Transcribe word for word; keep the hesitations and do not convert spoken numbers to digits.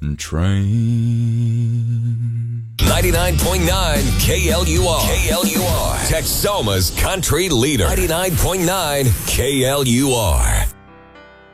train. ninety-nine point nine K L U R. K L U R. Texoma's country leader. ninety-nine point nine K L U R.